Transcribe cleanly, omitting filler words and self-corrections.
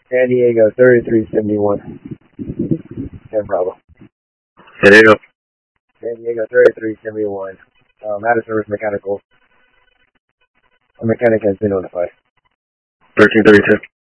San Diego 3371. San Bravo. San Diego. San Diego 3371. Madison River Mechanical. A mechanic has been notified. 1332.